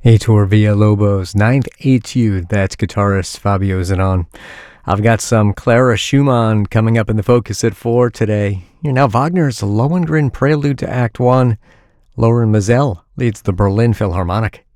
Heitor Villalobos, ninth Etude, that's guitarist Fabio Zanon. I've got some Clara Schumann coming up in the focus at 4 today. Now Wagner's Lohengrin Prelude to Act 1. Loren Mazel leads the Berlin Philharmonic.